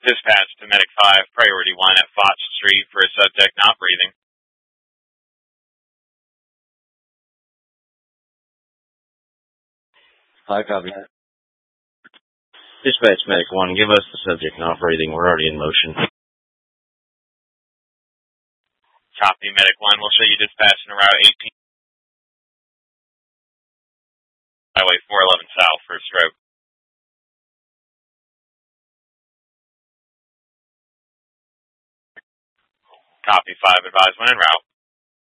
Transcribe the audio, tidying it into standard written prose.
Dispatch to Medic 5, Priority 1 at Fox Street for a subject not breathing. Hi, copy. Dispatch Medic 1, give us the subject not breathing. We're already in motion. Copy, Medic 1. We'll show you dispatch in Route 18. Highway 411 South for a stroke. Copy, 5, advise when en route.